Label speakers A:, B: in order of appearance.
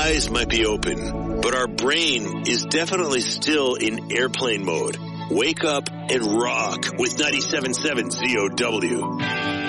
A: eyes might be open, but our brain is definitely still in airplane mode. Wake up and rock with 97.7 ZOW.